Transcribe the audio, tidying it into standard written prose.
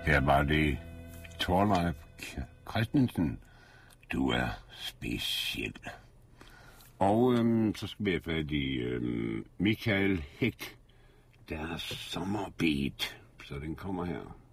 Her var det Thorleif Christensen. Du er speciel. Og så skal vi have fat i Michael Hæk. Deres sommerbeat. Så den kommer her.